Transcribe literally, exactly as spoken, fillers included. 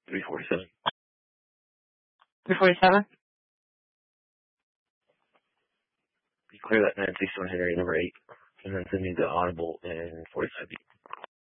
three forty-seven. three forty-seven? You clear that nine sixty-one Henry number eight, and then send me the audible in forty-five feet.